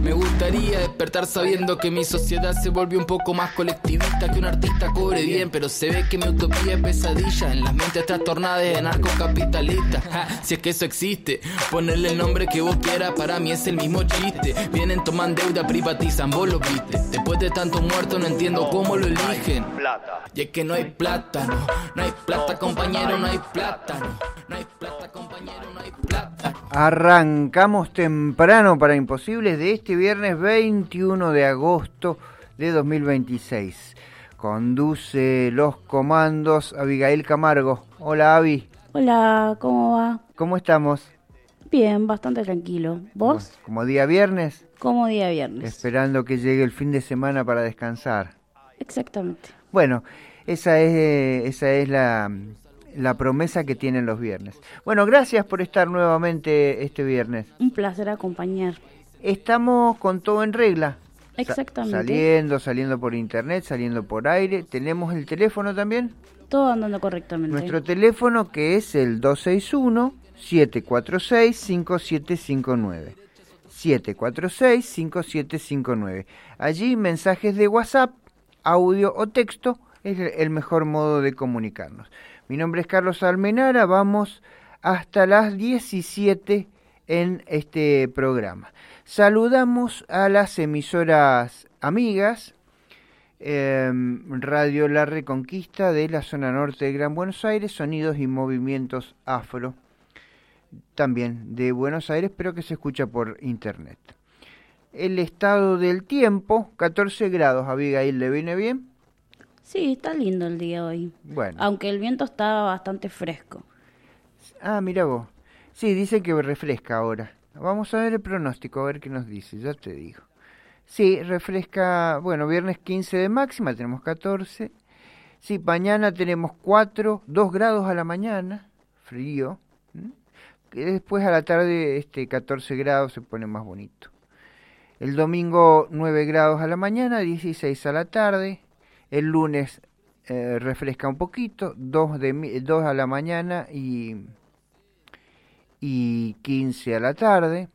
Me gustaría despertar sabiendo que mi sociedad se volvió un poco más colectivista, que un artista cobre bien, pero se ve que mi utopía es pesadilla en las mentes trastornadas de narcocapitalistas. Si es que eso existe, ponerle el nombre que vos quieras, para mí es el mismo chiste. Vienen, toman deuda, privatizan, vos lo viste. Después de tanto muerto no entiendo cómo lo eligen. Y es que no hay plata, no hay plata, compañero, no hay plata, no hay plata, compañero, no hay plata. Arrancamos temprano para Imposibles de este viernes 21 de agosto de 2026. Conduce los comandos Abigail Camargo. Hola, Abby. Hola, ¿cómo va? ¿Cómo estamos? Bien, bastante tranquilo. ¿Vos? ¿Como día viernes? Como día viernes. Esperando que llegue el fin de semana para descansar. Exactamente. Bueno, esa es la promesa que tienen los viernes. Bueno, gracias por estar nuevamente este viernes. Un placer acompañar. Estamos con todo en regla. Exactamente. Saliendo por internet, saliendo por aire. ¿Tenemos el teléfono también? Todo andando correctamente. Nuestro teléfono, que es el 261-746-5759. 746-5759. Allí mensajes de WhatsApp, audio o texto es el mejor modo de comunicarnos. Mi nombre es Carlos Almenara, vamos hasta las 17 en este programa. Saludamos a las emisoras amigas, Radio La Reconquista de la zona norte de Gran Buenos Aires, Sonidos y Movimientos Afro, también de Buenos Aires, pero que se escucha por internet. El estado del tiempo, 14 grados, Abigail, ¿le viene bien? Sí, está lindo el día hoy. Bueno. Aunque el viento está bastante fresco. Ah, mira vos. Sí, dice que refresca ahora. Vamos a ver el pronóstico, a ver qué nos dice, ya te digo. Sí, refresca, bueno, viernes 15 de máxima, tenemos 14. Sí, mañana tenemos 2 grados a la mañana, frío. Después a la tarde 14 grados, se pone más bonito. El domingo 9 grados a la mañana, 16 a la tarde. El lunes refresca un poquito, 2 a la mañana y 15 a la tarde.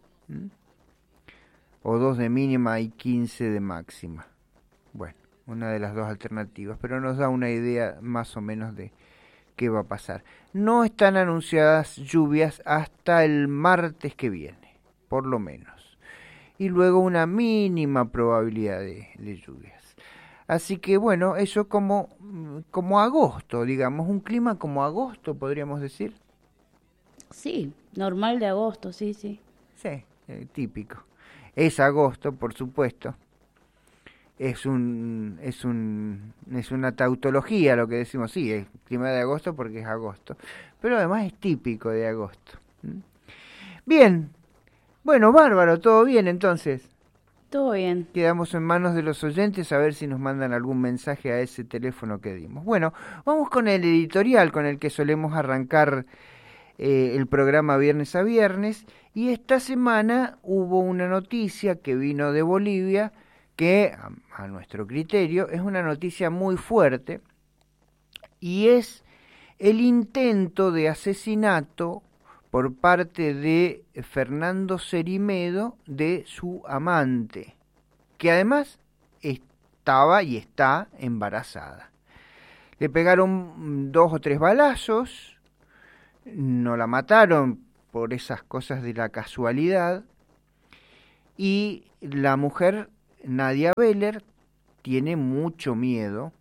O 2 de mínima y 15 de máxima. Bueno, una de las dos alternativas, pero nos da una idea más o menos de qué va a pasar. No están anunciadas lluvias hasta el martes que viene, por lo menos. Y luego una mínima probabilidad de lluvias. Así que bueno, eso como agosto, digamos, un clima como agosto, podríamos decir. Sí, normal de agosto, sí. Sí, típico. Es agosto, por supuesto. Es una tautología lo que decimos, sí, es clima de agosto porque es agosto. Pero además es típico de agosto. Bien, bueno, bárbaro, todo bien entonces. Todo bien. Quedamos en manos de los oyentes a ver si nos mandan algún mensaje a ese teléfono que dimos. Bueno, vamos con el editorial con el que solemos arrancar el programa viernes a viernes. Y esta semana hubo una noticia que vino de Bolivia que, a nuestro criterio, es una noticia muy fuerte y es el intento de asesinato por parte de Fernando Cerimedo de su amante, que además estaba y está embarazada. Le pegaron 2 o 3 balazos, no la mataron por esas cosas de la casualidad, y la mujer, Nadia Beller, tiene mucho miedo.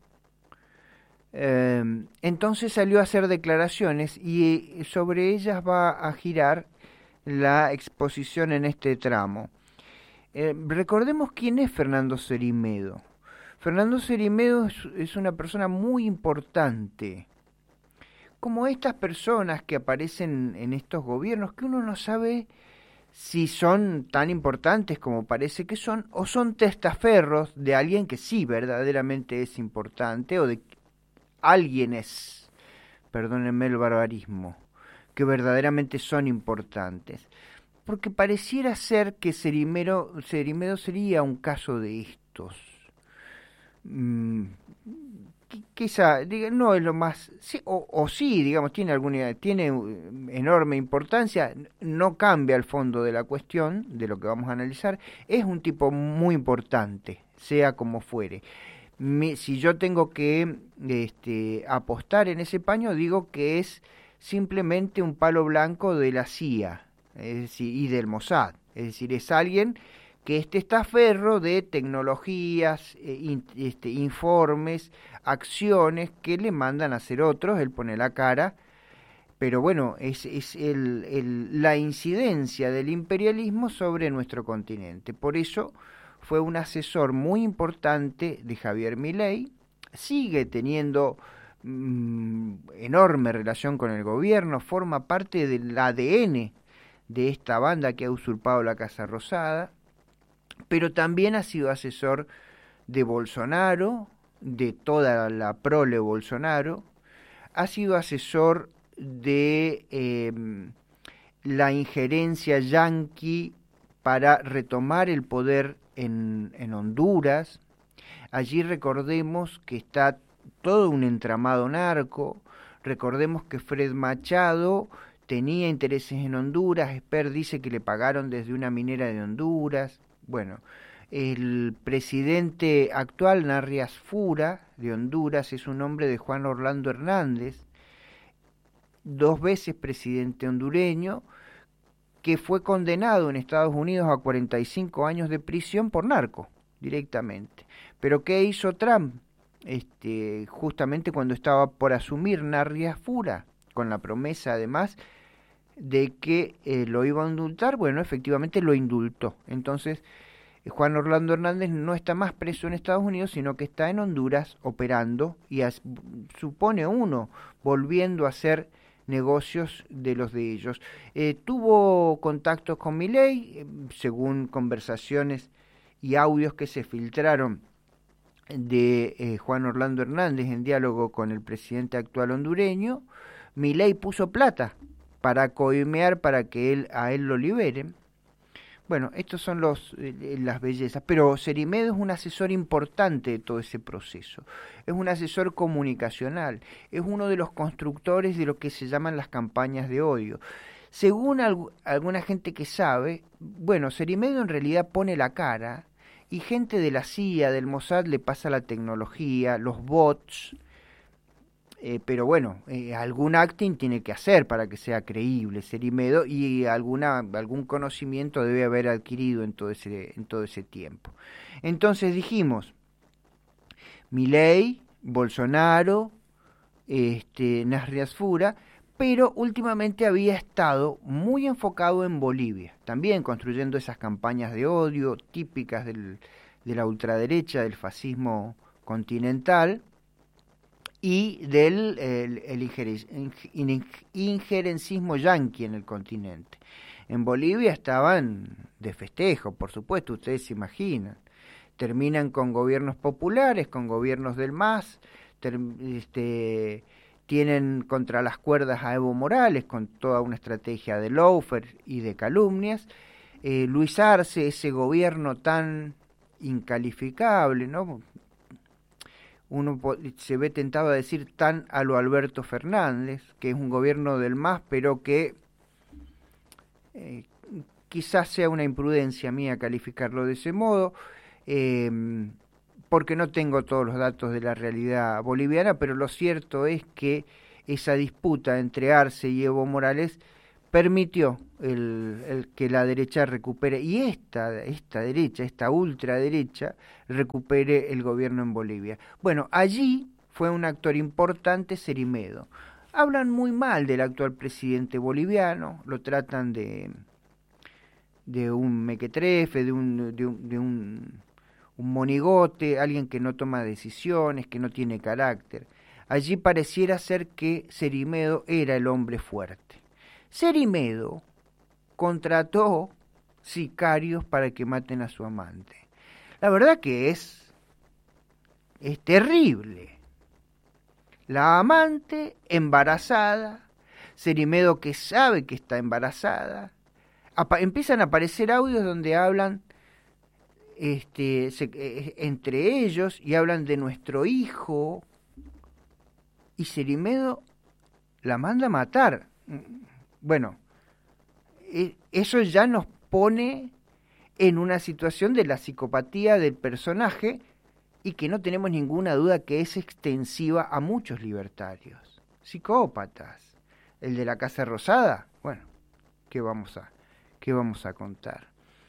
Entonces salió a hacer declaraciones y sobre ellas va a girar la exposición en este tramo. Recordemos quién es Fernando Cerimedo. Fernando Cerimedo es una persona muy importante, como estas personas que aparecen en estos gobiernos, que uno no sabe si son tan importantes como parece que son, o son testaferros de alguien que sí verdaderamente es importante, o de alguienes, perdónenme el barbarismo, que verdaderamente son importantes. Porque pareciera ser que Cerimedo sería un caso de estos. quizá no es lo más, sí, o sí, digamos, tiene enorme importancia, no cambia el fondo de la cuestión, de lo que vamos a analizar, es un tipo muy importante, sea como fuere. Si yo tengo que apostar en ese paño, digo que es simplemente un palo blanco de la CIA, es decir, y del Mossad, es decir, es alguien que este testaferro de tecnologías, informes, acciones que le mandan a hacer otros, él pone la cara, pero bueno, es la incidencia del imperialismo sobre nuestro continente. Por eso fue un asesor muy importante de Javier Milei, sigue teniendo enorme relación con el gobierno, forma parte del ADN de esta banda que ha usurpado la Casa Rosada, pero también ha sido asesor de Bolsonaro, de toda la prole Bolsonaro, ha sido asesor de la injerencia yanqui para retomar el poder en Honduras. Allí recordemos que está todo un entramado narco, recordemos que Fred Machado tenía intereses en Honduras, Esper dice que le pagaron desde una minera de Honduras. Bueno, el presidente actual, Narrias Fura, de Honduras, es un hombre de Juan Orlando Hernández, 2 veces presidente hondureño, que fue condenado en Estados Unidos a 45 años de prisión por narco, directamente. Pero ¿qué hizo Trump? Justamente cuando estaba por asumir Narrias Fura, con la promesa además de que lo iba a indultar, bueno, efectivamente lo indultó. Entonces, Juan Orlando Hernández no está más preso en Estados Unidos, sino que está en Honduras operando y supone uno volviendo a hacer negocios de los de ellos. Tuvo contactos con Milei, según conversaciones y audios que se filtraron de Juan Orlando Hernández en diálogo con el presidente actual hondureño. Milei puso plata para coimear para que a él lo liberen. Bueno, estos son las bellezas, pero Cerimedo es un asesor importante de todo ese proceso, es un asesor comunicacional, es uno de los constructores de lo que se llaman las campañas de odio. Según alguna gente que sabe, bueno, Cerimedo en realidad pone la cara y gente de la CIA, del Mossad, le pasa la tecnología, los bots, pero bueno, algún acting tiene que hacer para que sea creíble Cerimedo y algún conocimiento debe haber adquirido en todo ese tiempo. Entonces dijimos, Milei, Bolsonaro, Narrias Fura, pero últimamente había estado muy enfocado en Bolivia, también construyendo esas campañas de odio típicas de la ultraderecha, del fascismo continental, y del injerencismo yanqui en el continente. En Bolivia estaban de festejo, por supuesto, ustedes se imaginan. Terminan con gobiernos populares, con gobiernos del MAS, tienen contra las cuerdas a Evo Morales con toda una estrategia de lawfare y de calumnias. Luis Arce, ese gobierno tan incalificable, ¿no? Uno se ve tentado a decir tan a lo Alberto Fernández, que es un gobierno del MAS, pero que quizás sea una imprudencia mía calificarlo de ese modo, porque no tengo todos los datos de la realidad boliviana, pero lo cierto es que esa disputa entre Arce y Evo Morales permitió que la derecha recupere, y esta derecha, esta ultraderecha, recupere el gobierno en Bolivia. Bueno, allí fue un actor importante Cerimedo. Hablan muy mal del actual presidente boliviano, lo tratan de un mequetrefe, de un monigote, alguien que no toma decisiones, que no tiene carácter. Allí pareciera ser que Cerimedo era el hombre fuerte. Cerimedo contrató sicarios para que maten a su amante. La verdad que es terrible. La amante embarazada, Cerimedo que sabe que está embarazada, empiezan a aparecer audios donde hablan entre ellos y hablan de nuestro hijo, y Cerimedo la manda a matar. Bueno, eso ya nos pone en una situación de la psicopatía del personaje y que no tenemos ninguna duda que es extensiva a muchos libertarios, psicópatas. El de la Casa Rosada, bueno, ¿qué vamos a contar?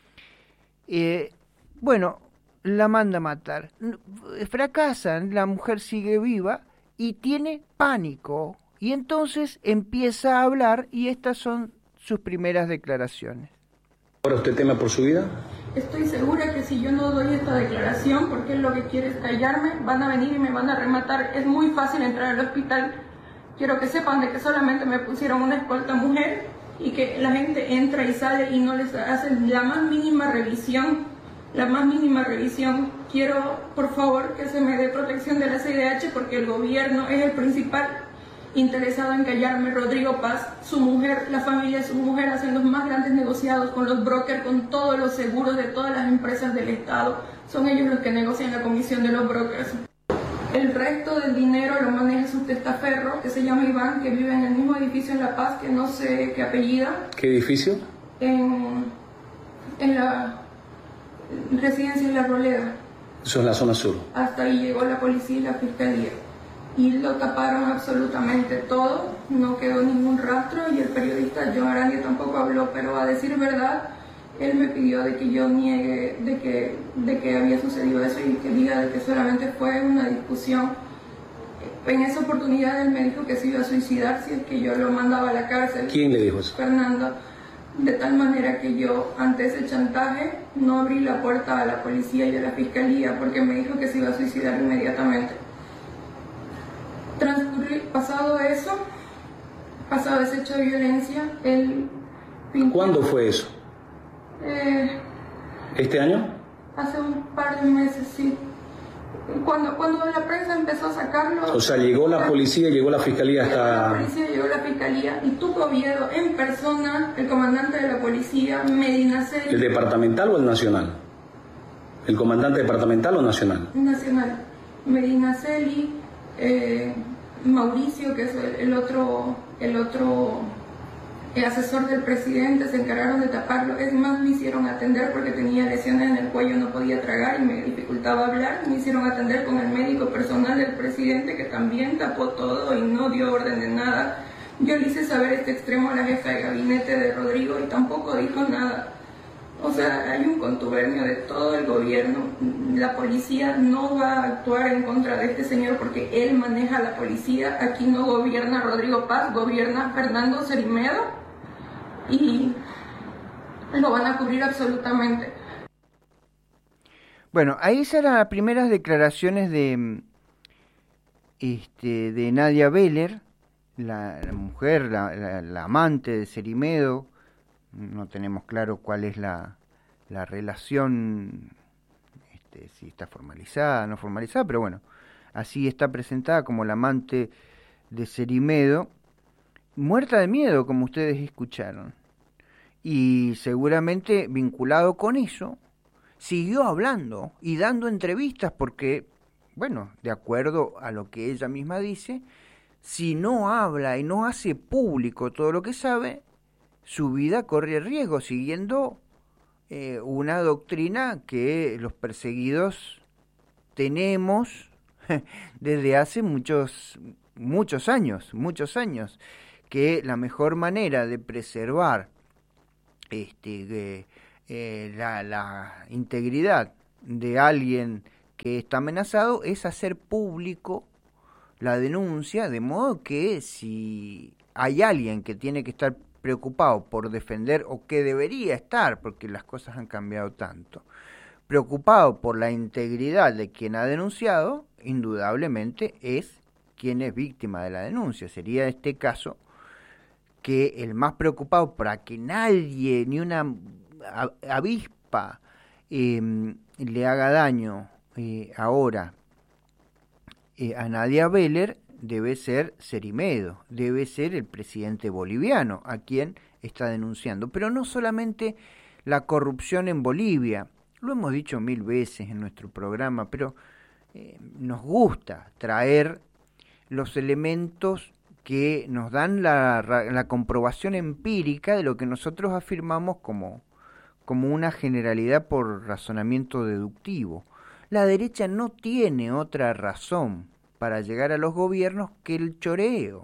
Bueno, la manda a matar. Fracasan, la mujer sigue viva y tiene pánico. Y entonces empieza a hablar y estas son sus primeras declaraciones. ¿Ahora usted teme por su vida? Estoy segura que si yo no doy esta declaración, porque él lo que quiere es callarme, van a venir y me van a rematar. Es muy fácil entrar al hospital. Quiero que sepan de que solamente me pusieron una escolta mujer y que la gente entra y sale y no les hacen la más mínima revisión. La más mínima revisión. Quiero, por favor, que se me dé protección de la CIDH porque el gobierno es el principal interesado en callarme. Rodrigo Paz, su mujer, la familia de su mujer hacen los más grandes negociados con los brokers, con todos los seguros de todas las empresas del Estado. Son ellos los que negocian la comisión de los brokers. El resto del dinero lo maneja su testaferro, que se llama Iván, que vive en el mismo edificio en La Paz, que no sé qué apellida. ¿Qué edificio? En la residencia en La Roleda. Eso es la zona sur. Hasta ahí llegó la policía y la fiscalía. Y lo taparon absolutamente todo, no quedó ningún rastro y el periodista John Arandia tampoco habló, pero a decir verdad, él me pidió de que yo niegue de que había sucedido eso y que diga de que solamente fue una discusión. En esa oportunidad él me dijo que se iba a suicidar si es que yo lo mandaba a la cárcel. ¿Quién le dijo eso? Fernando. De tal manera que yo, ante ese chantaje, no abrí la puerta a la policía y a la fiscalía porque me dijo que se iba a suicidar inmediatamente. Pasado ese hecho de violencia, él pintó. ¿Cuándo fue eso? ¿Este año? Hace un par de meses, sí. Cuando la prensa empezó a sacarlo... O sea, llegó la policía, llegó la fiscalía hasta... La policía, llegó la fiscalía y Tuco Oviedo en persona, el comandante de la policía, Medina Celi... ¿El departamental o el nacional? ¿El comandante departamental o nacional? Nacional. Medina Celi, Mauricio, que es el otro asesor del presidente, se encargaron de taparlo. Es más, me hicieron atender porque tenía lesiones en el cuello, no podía tragar y me dificultaba hablar. Me hicieron atender con el médico personal del presidente, que también tapó todo y no dio orden de nada. Yo le hice saber este extremo a la jefa de gabinete de Rodrigo y tampoco dijo nada. O sea, hay un contubernio de todo el gobierno. La policía no va a actuar en contra de este señor porque él maneja la policía. Aquí no gobierna Rodrigo Paz, gobierna Fernando Cerimedo y lo van a cubrir absolutamente. Bueno, ahí eran las primeras declaraciones de Nadia Beller, la mujer, la amante de Cerimedo. No tenemos claro cuál es la relación, si está formalizada, no formalizada, pero bueno, así está presentada como la amante de Cerimedo, muerta de miedo, como ustedes escucharon. Y seguramente vinculado con eso, siguió hablando y dando entrevistas porque, bueno, de acuerdo a lo que ella misma dice, si no habla y no hace público todo lo que sabe, su vida corre riesgo, siguiendo una doctrina que los perseguidos tenemos desde hace muchos años, que la mejor manera de preservar la integridad de alguien que está amenazado es hacer público la denuncia, de modo que si hay alguien que tiene que estar preocupado por defender, o que debería estar, porque las cosas han cambiado tanto, preocupado por la integridad de quien ha denunciado, indudablemente es quien es víctima de la denuncia. Sería este caso que el más preocupado para que nadie, ni una avispa, le haga daño ahora a Nadia Beller, debe ser Cerimedo, debe ser el presidente boliviano a quien está denunciando. Pero no solamente la corrupción en Bolivia, lo hemos dicho 1000 veces en nuestro programa, pero nos gusta traer los elementos que nos dan la comprobación empírica de lo que nosotros afirmamos como una generalidad por razonamiento deductivo. La derecha no tiene otra razón para llegar a los gobiernos que el choreo.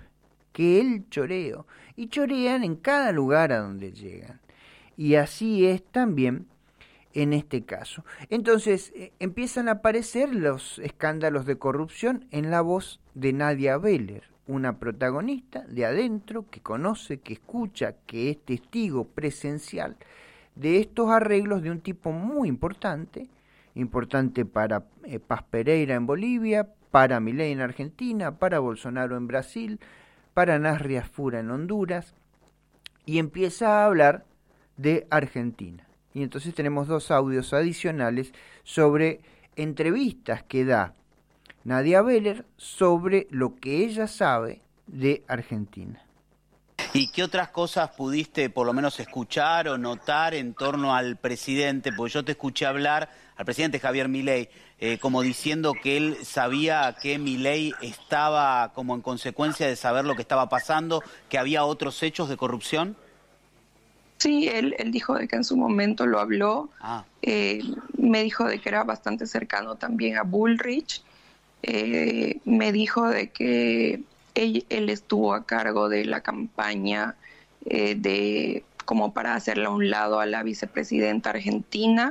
Y chorean en cada lugar a donde llegan. Y así es también en este caso. Entonces empiezan a aparecer los escándalos de corrupción en la voz de Nadia Beller, una protagonista de adentro que conoce, que escucha, que es testigo presencial de estos arreglos de un tipo muy importante para Paz Pereira en Bolivia, para Milei en Argentina, para Bolsonaro en Brasil, para Nasri Asfura en Honduras, y empieza a hablar de Argentina. Y entonces tenemos 2 audios adicionales sobre entrevistas que da Nadia Beller sobre lo que ella sabe de Argentina. ¿Y qué otras cosas pudiste por lo menos escuchar o notar en torno al presidente? Porque yo te escuché hablar al presidente Javier Milei como diciendo que él sabía que Milei estaba como en consecuencia de saber lo que estaba pasando, que había otros hechos de corrupción. Sí, él dijo de que en su momento lo habló. Me dijo de que era bastante cercano también a Bullrich. Me dijo de que él estuvo a cargo de la campaña como para hacerle a un lado a la vicepresidenta argentina.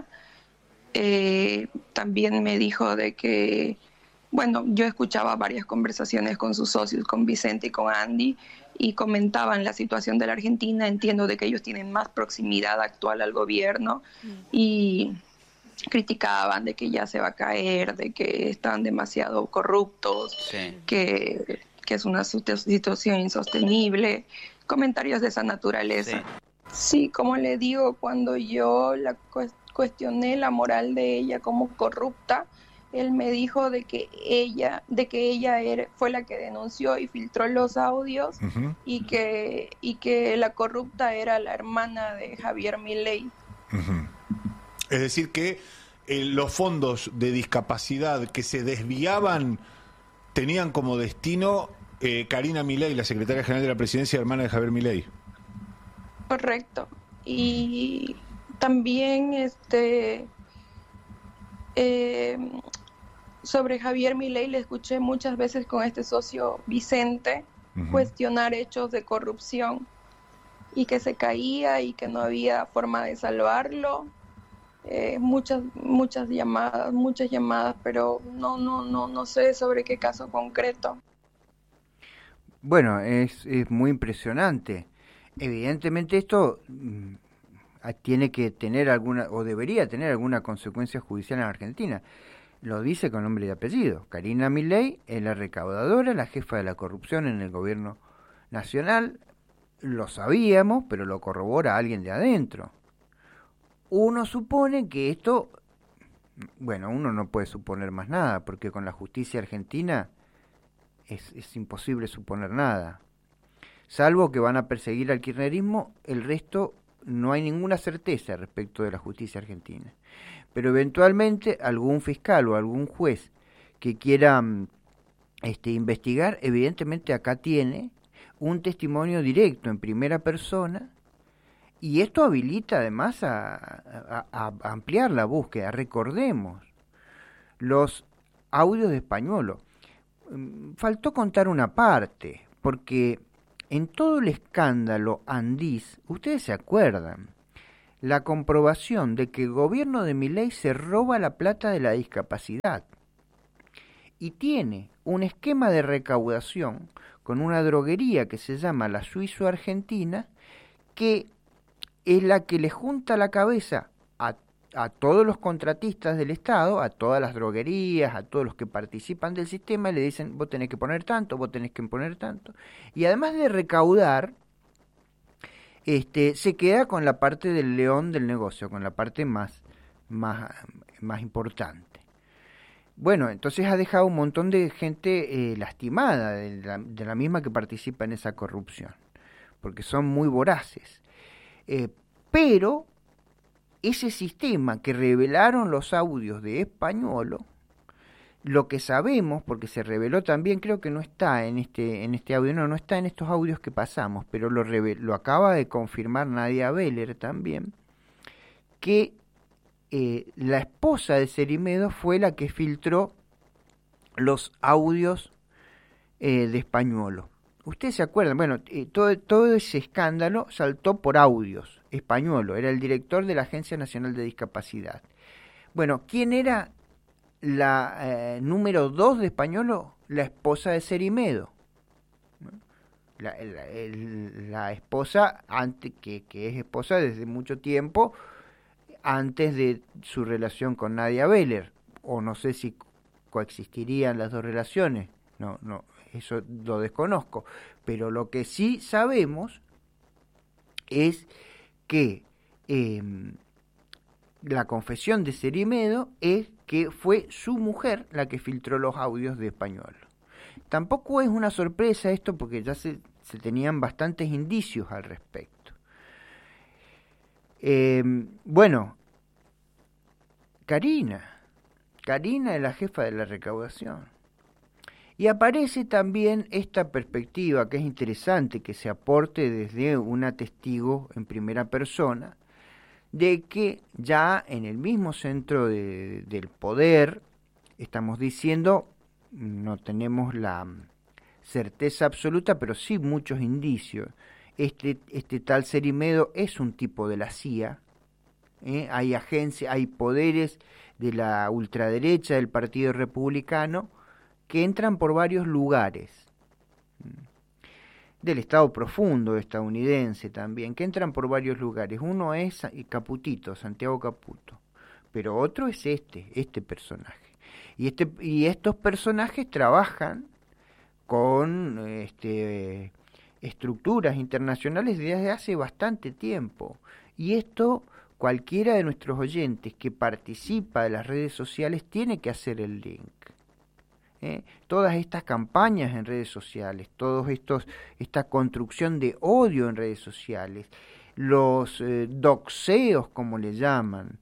También me dijo de que, bueno, yo escuchaba varias conversaciones con sus socios, con Vicente y con Andy, y comentaban la situación de la Argentina. Entiendo de que ellos tienen más proximidad actual al gobierno y criticaban de que ya se va a caer, de que están demasiado corruptos, Sí. que es una situación insostenible, comentarios de esa naturaleza. Sí, como le digo, cuando yo la cuestioné la moral de ella como corrupta, él me dijo de que ella fue la que denunció y filtró los audios, uh-huh, y que la corrupta era la hermana de Javier Milei. Uh-huh. Es decir que los fondos de discapacidad que se desviaban tenían como destino Karina Milei, la secretaria general de la presidencia, hermana de Javier Milei. Correcto. Y también sobre Javier Milei le escuché muchas veces con este socio Vicente, uh-huh, cuestionar hechos de corrupción y que se caía y que no había forma de salvarlo. Muchas llamadas, pero no sé sobre qué caso concreto. Bueno, es muy impresionante. Evidentemente esto tiene que tener alguna, o debería tener alguna consecuencia judicial en Argentina. Lo dice con nombre y apellido. Karina Milei es la recaudadora, la jefa de la corrupción en el gobierno nacional. Lo sabíamos, pero lo corrobora alguien de adentro. Uno supone que esto, bueno, uno no puede suponer más nada, porque con la justicia argentina es imposible suponer nada. Salvo que van a perseguir al kirchnerismo, el resto no hay ninguna certeza respecto de la justicia argentina. Pero eventualmente algún fiscal o algún juez que quiera investigar, evidentemente acá tiene un testimonio directo en primera persona, y esto habilita además a ampliar la búsqueda. Recordemos los audios de Españolo. Faltó contar una parte, porque en todo el escándalo Andís, ustedes se acuerdan, la comprobación de que el gobierno de Milei se roba la plata de la discapacidad y tiene un esquema de recaudación con una droguería que se llama la Suizo Argentina, que es la que le junta la cabeza a todos los contratistas del Estado, a todas las droguerías, a todos los que participan del sistema, y le dicen, vos tenés que poner tanto, vos tenés que poner tanto. Y además de recaudar, se queda con la parte del león del negocio, con la parte más importante. Bueno, entonces ha dejado un montón de gente lastimada, de la misma que participa en esa corrupción, porque son muy voraces. Pero ese sistema que revelaron los audios de Españolo Lo que sabemos, porque se reveló también, creo que no está en este audio, no está en estos audios que pasamos, pero lo acaba de confirmar Nadia Beller también, que la esposa de Cerimedo fue la que filtró los audios de Españolo. Ustedes se acuerdan, bueno, todo ese escándalo saltó por audios. Españolo era el director de la Agencia Nacional de Discapacidad. Bueno, ¿quién era la número 2 de Españolo? La esposa de Cerimedo. La esposa, que es esposa desde mucho tiempo, antes de su relación con Nadia Beller, o no sé si coexistirían las dos relaciones, no, eso lo desconozco, pero lo que sí sabemos es que la confesión de Cerimedo es que fue su mujer la que filtró los audios de Españolo. Tampoco es una sorpresa esto, porque ya se tenían bastantes indicios al respecto. Bueno, Karina es la jefa de la recaudación. Y aparece también esta perspectiva que es interesante, que se aporte desde una testigo en primera persona, de que ya en el mismo centro del poder, estamos diciendo, no tenemos la certeza absoluta, pero sí muchos indicios. Este tal Cerimedo es un tipo de la CIA, hay agencias, hay poderes de la ultraderecha del Partido Republicano que entran por varios lugares, del Estado profundo estadounidense también, que entran por varios lugares. Uno es Caputito, Santiago Caputo, pero otro es este personaje. Y estos personajes trabajan con estructuras internacionales desde hace bastante tiempo. Y esto, cualquiera de nuestros oyentes que participa de las redes sociales tiene que hacer el link. Todas estas campañas en redes sociales, esta construcción de odio en redes sociales, los doxeos, como le llaman,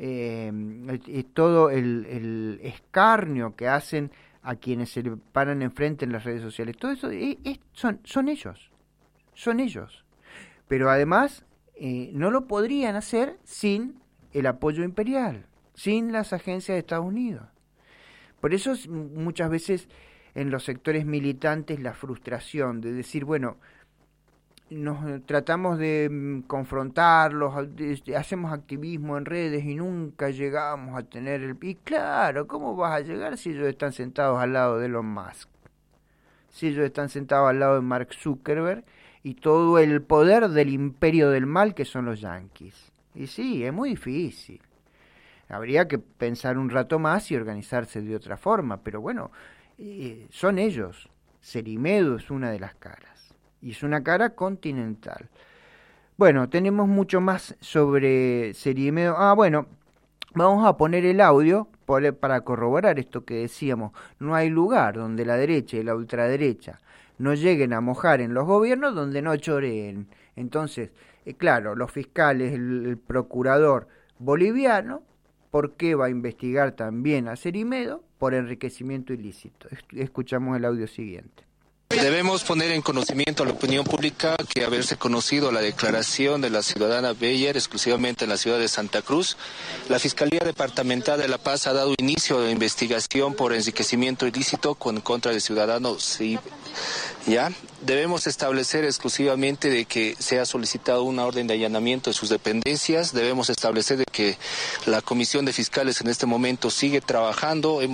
todo el escarnio que hacen a quienes se le paran enfrente en las redes sociales, todo eso son ellos. Pero además no lo podrían hacer sin el apoyo imperial, sin las agencias de Estados Unidos. Por eso muchas veces en los sectores militantes la frustración de decir, bueno, nos tratamos de confrontarlos, hacemos activismo en redes y nunca llegamos a tener el... Y claro, ¿cómo vas a llegar si ellos están sentados al lado de Elon Musk? Si ellos están sentados al lado de Mark Zuckerberg y todo el poder del imperio del mal que son los yanquis. Y sí, es muy difícil. Habría que pensar un rato más y organizarse de otra forma, pero bueno, son ellos. Cerimedo es una de las caras, y es una cara continental. Bueno, tenemos mucho más sobre Cerimedo. Bueno, vamos a poner el audio para corroborar esto que decíamos. No hay lugar donde la derecha y la ultraderecha no lleguen a mojar en los gobiernos donde no choreen. Entonces, claro, los fiscales, el procurador boliviano, ¿por qué va a investigar también a Cerimedo? Por enriquecimiento ilícito. Escuchamos el audio siguiente. Debemos poner en conocimiento a la opinión pública que haberse conocido la declaración de la ciudadana Beller exclusivamente en la ciudad de Santa Cruz. La Fiscalía Departamental de La Paz ha dado inicio a la investigación por enriquecimiento ilícito en contra de ciudadanos. ¿Ya? Debemos establecer exclusivamente de que se ha solicitado una orden de allanamiento de sus dependencias. Debemos establecer de que la Comisión de Fiscales en este momento sigue trabajando.